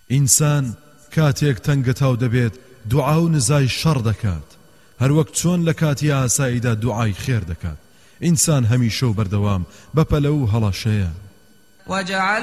ئینسان کاتێک تەنگەتاو دەبێت دوعا و نزای شەڕ دەکات هەروەک چۆن لە کاتی ئاساییدا دوعای خێر دەکات ئینسان هەمیشە و بەردەوام بەپەلە و هەڵەشەیە